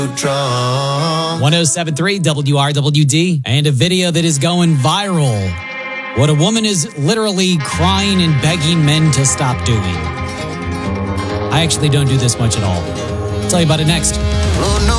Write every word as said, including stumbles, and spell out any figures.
one oh seven point three W R W D, and a video that is going viral. What a woman is literally crying and begging men to stop doing. I actually don't do this much at all. I'll tell you about it next.